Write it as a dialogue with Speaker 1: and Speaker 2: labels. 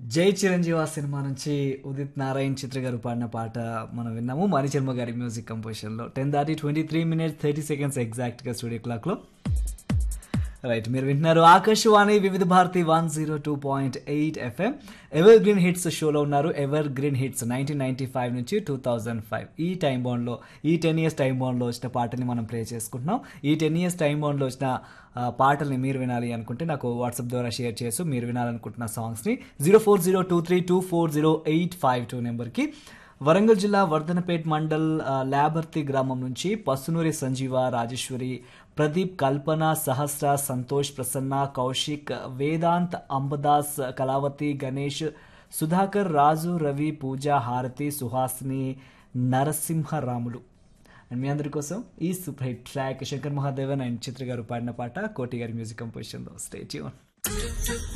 Speaker 1: జై చిరంజీవి సినిమా నుంచి ఉదిత్ నారాయణ్ చిత్ర గారు పాడిన పాట మనం విన్నాము మణిశర్మ గారి మ్యూజిక్ కంపోజిషన్లో 10:23 ఎగ్జాక్ట్గా స్టూడియో క్లాక్లో. రైట్, మీరు వింటున్నారు ఆకాశవాణి వివిధ Bharati 102.8 FM ever green hits షోలో ఉన్నారు. ఎవర్ గ్రీన్ హిట్స్ 1995 నుంచి 2005 ఈ టైం బౌండ్లో, ఈ 10 years టైం బౌండ్లో వచ్చిన పాటల్ని మనం ప్లే చేసుకుంటున్నాం. ఈ 10 years టైం బౌండ్లో వచ్చిన పాటల్ని మీరు వినాలి అనుకుంటే నాకు వాట్సాప్ ద్వారా షేర్ చేస్తూ మీరు వినాలనుకుంటున్న సాంగ్స్ని 0402324085 నెంబర్కి. వరంగల్ జిల్లా వర్ధనపేట్ మండల్ లాబర్తి గ్రామం నుంచి పసునూరి సంజీవ, రాజేశ్వరి, ప్రదీప్, కల్పన, సహస్ర, సంతోష్, ప్రసన్న, కౌశిక్, వేదాంత్, అంబదాస్, కళావతి, గణేష్, సుధాకర్, రాజు, రవి, పూజ, హారతి, సుహాసిని, నరసింహరాములు అండ్ మీ అందరి కోసం ఈ super hit track Shankar Mahadevan and చిత్ర గారు పాడిన పాట కోటి గారి మ్యూజిక్ కంపోజిషన్లో. Stay tune.